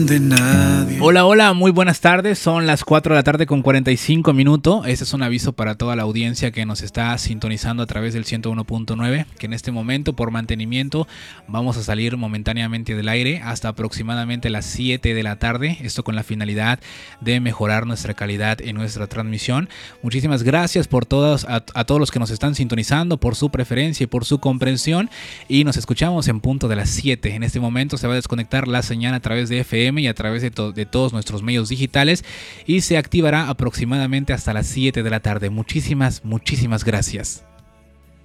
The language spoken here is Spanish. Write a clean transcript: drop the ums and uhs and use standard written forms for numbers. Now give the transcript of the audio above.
De nadie. Hola, hola, muy buenas tardes. Son las 4 de la tarde con 45 minutos. Este es un aviso para toda la audiencia que nos está sintonizando a través del 101.9, que en este momento, por mantenimiento, vamos a salir momentáneamente del aire hasta aproximadamente las 7 de la tarde. Esto con la finalidad de mejorar nuestra calidad en nuestra transmisión. Muchísimas gracias por a todos los que nos están sintonizando, por su preferencia y por su comprensión. Y nos escuchamos en punto de las 7. En este momento se va a desconectar la señal a través de FM y a través de todos nuestros medios digitales y se activará aproximadamente hasta las 7 de la tarde. Muchísimas gracias.